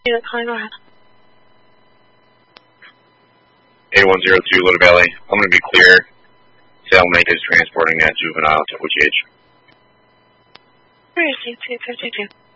Go ahead. 8102 Little Valley. I'm going to be clear. Cellmate is transporting that juvenile to which age? 36252.